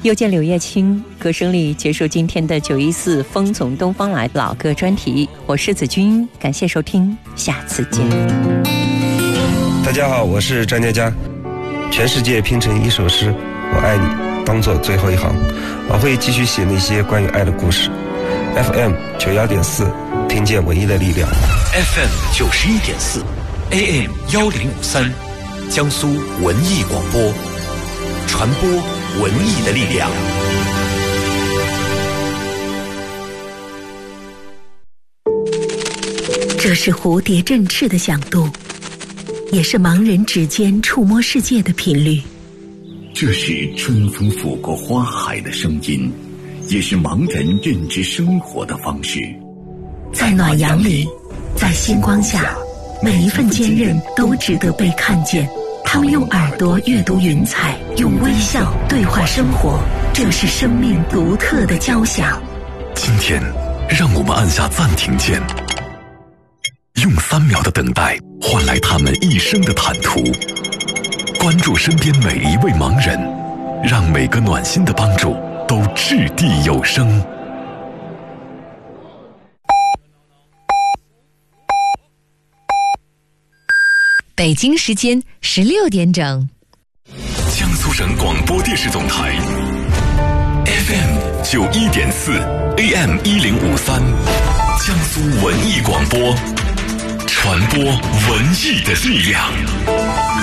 又见柳叶青，歌声里结束今天的914风从东方来老歌专题。我是子君，感谢收听，下次见。 大家好，我是张嘉佳。全世界拼成一首诗，我爱你当作最后一行。我会继续写那些关于爱的故事。FM 91.4，听见文艺的力量。 FM 91.4 AM 1053，江苏文艺广播，传播文艺的力量。 这是蝴蝶振翅的响度，也是盲人指尖触摸世界的频率。 这是春风拂过花海的声音，也是盲人认知生活的方式。 在暖阳里，在星光下，每一份坚韧都值得被看见。他们用耳朵阅读云彩，用微笑对话生活，这是生命独特的交响。 今天，让我们按下暂停键，用3秒的等待换来他们一生的坦途。关注身边每一位盲人，让每个暖心的帮助都掷地有声。 北京时间16点整， 江苏省广播电视总台 FM 91.4 AM 1053，江苏文艺广播，传播文艺的力量。